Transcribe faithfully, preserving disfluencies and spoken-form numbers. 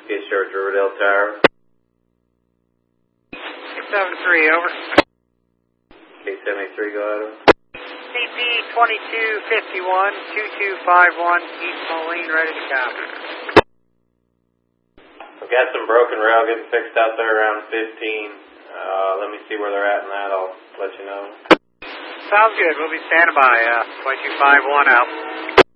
Case Charge Riverdale Tower. six seven three, over. Case seventy-three, go ahead. C P twenty-two fifty-one, two two five one, East Moline, ready to copy. We've got some broken rail getting fixed out there around fifteen. Uh, let me see where they're at in that. I'll let you know. Sounds good. We'll be standing by. Uh, twenty-two five one out.